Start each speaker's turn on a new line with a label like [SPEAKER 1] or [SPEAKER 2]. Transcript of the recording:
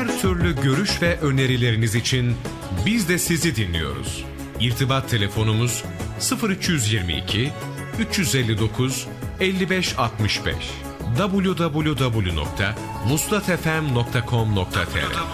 [SPEAKER 1] Her türlü görüş ve önerileriniz için biz de sizi dinliyoruz. İrtibat telefonumuz 0322 359 55 65 www.vuslatfm.com.tr